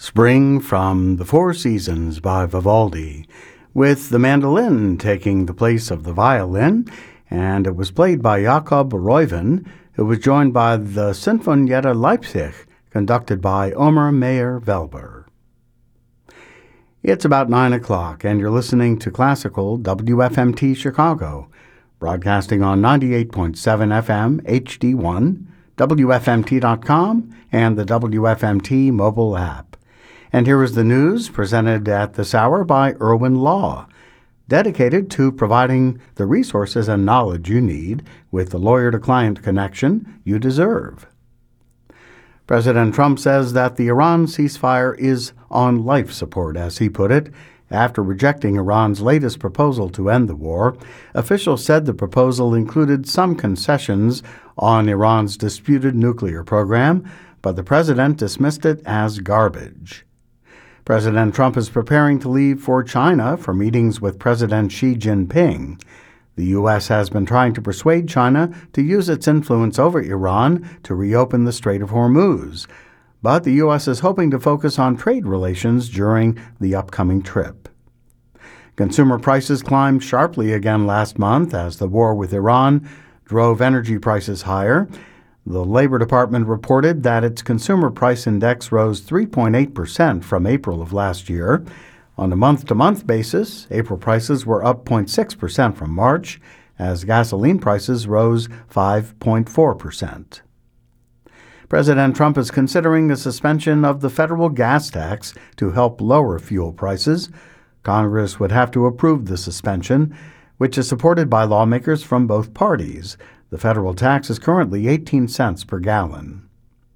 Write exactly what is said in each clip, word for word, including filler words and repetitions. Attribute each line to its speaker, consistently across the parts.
Speaker 1: Spring from the Four Seasons by Vivaldi, with the mandolin taking the place of the violin, and it was played by Jakob Reuven, who was joined by the Sinfonietta Leipzig, conducted by Omer Meyer-Velber. It's about nine o'clock, and you're listening to Classical W F M T Chicago, broadcasting on ninety-eight point seven F M H D one, W F M T dot com, and the W F M T mobile app. And here is the news presented at this hour by Irwin Law, dedicated to providing the resources and knowledge you need with the lawyer-to-client connection you deserve. President Trump says that the Iran ceasefire is on life support, as he put it. After rejecting Iran's latest proposal to end the war, officials said the proposal included some concessions on Iran's disputed nuclear program, but the president dismissed it as garbage. President Trump is preparing to leave for China for meetings with President Xi Jinping. The U S has been trying to persuade China to use its influence over Iran to reopen the Strait of Hormuz, but the U S is hoping to focus on trade relations during the upcoming trip. Consumer prices climbed sharply again last month as the war with Iran drove energy prices higher. The Labor Department reported that its consumer price index rose three point eight percent from April of last year. On a month-to-month basis, April prices were up zero point six percent from March, as gasoline prices rose five point four percent. President Trump is considering the suspension of the federal gas tax to help lower fuel prices. Congress would have to approve the suspension, which is supported by lawmakers from both parties. The federal tax is currently eighteen cents per gallon.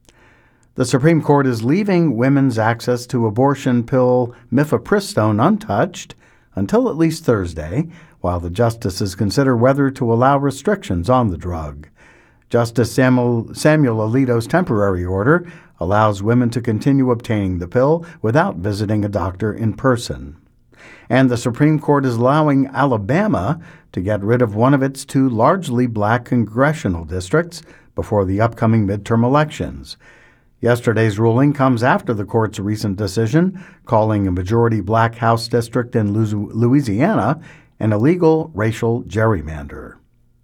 Speaker 1: The Supreme Court is leaving women's access to abortion pill mifepristone untouched until at least Thursday, while the justices consider whether to allow restrictions on the drug. Justice Samuel, Samuel Alito's temporary order allows women to continue obtaining the pill without visiting a doctor in person. And the Supreme Court is allowing Alabama to get rid of one of its two largely black congressional districts before the upcoming midterm elections. Yesterday's ruling comes after the court's recent decision calling a majority black House district in Louisiana an illegal racial gerrymander.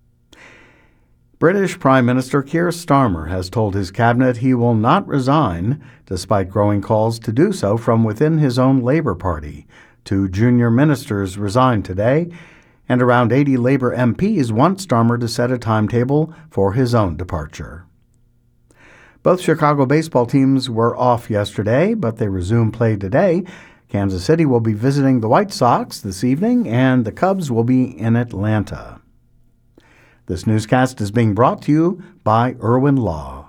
Speaker 1: British Prime Minister Keir Starmer has told his cabinet he will not resign, despite growing calls to do so from within his own Labour Party. Two junior ministers resigned today, and around eighty Labour M Ps want Starmer to set a timetable for his own departure. Both Chicago baseball teams were off yesterday, but they resume play today. Kansas City will be visiting the White Sox this evening, and the Cubs will be in Atlanta. This newscast is being brought to you by Irwin Law.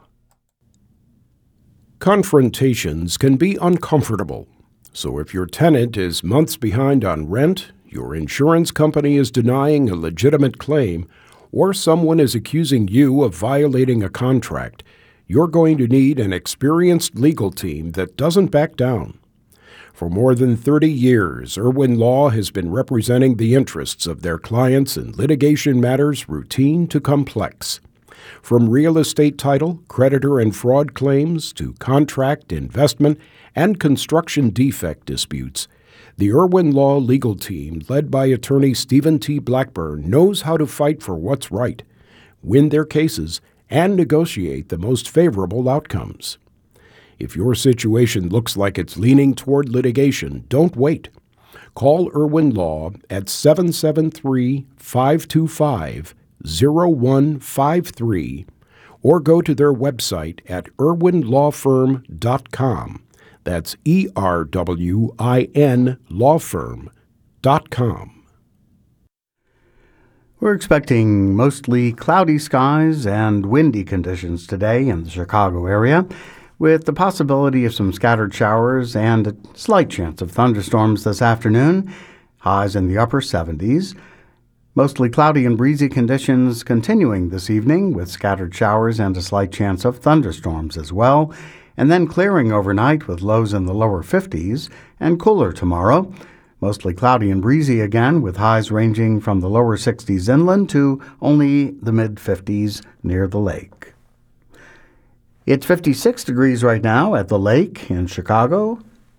Speaker 2: Confrontations can be uncomfortable. So if your tenant is months behind on rent, your insurance company is denying a legitimate claim, or someone is accusing you of violating a contract, you're going to need an experienced legal team that doesn't back down. For more than thirty years, Irwin Law has been representing the interests of their clients in litigation matters routine to complex. From real estate title, creditor and fraud claims to contract, investment, and construction defect disputes, the Irwin Law legal team, led by attorney Stephen T. Blackburn, knows how to fight for what's right, win their cases, and negotiate the most favorable outcomes. If your situation looks like it's leaning toward litigation, don't wait. Call Irwin Law at seven seven three, five two five, zero one five three or go to their website at irwin law firm dot com. That's E R W I N law firm dot com.
Speaker 1: We're expecting mostly cloudy skies and windy conditions today in the Chicago area, with the possibility of some scattered showers and a slight chance of thunderstorms this afternoon, highs in the upper seventies. Mostly cloudy and breezy conditions continuing this evening, with scattered showers and a slight chance of thunderstorms as well, and then clearing overnight with lows in the lower fifties, and cooler tomorrow. Mostly cloudy and breezy again, with highs ranging from the lower sixties inland to only the mid-fifties near the lake. It's fifty-six degrees right now at the lake in Chicago.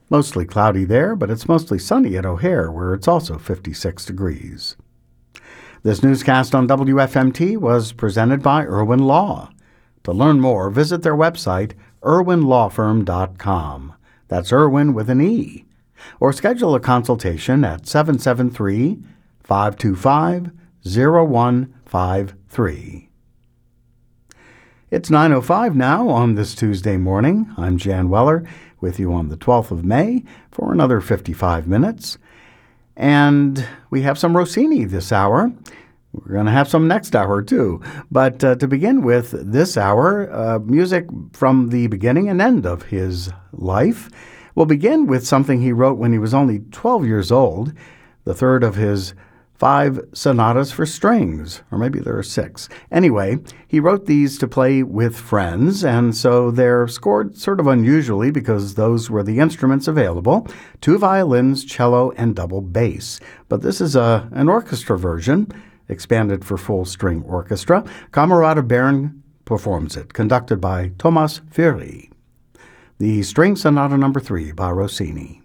Speaker 1: Mostly cloudy there, but it's mostly sunny at O'Hare, where it's also fifty-six degrees. This newscast on W F M T was presented by Irwin Law. To learn more, visit their website, irwin law firm dot com. That's Irwin with an E. Or schedule a consultation at seven seven three, five two five, zero one five three. It's nine oh five now on this Tuesday morning. I'm Jan Weller with you on the twelfth of May for another fifty-five minutes. And we have some Rossini this hour. We're going to have some next hour, too. But uh, to begin with this hour, uh, music from the beginning and end of his life. We'll begin with something he wrote when he was only twelve years old, the third of his five sonatas for strings, or maybe there are six. Anyway, he wrote these to play with friends, and so they're scored sort of unusually because those were the instruments available, two violins, cello, and double bass. But this is a, an orchestra version, expanded for full-string orchestra. Camerata Baron performs it, conducted by Thomas Fury. The String Sonata Number three by Rossini.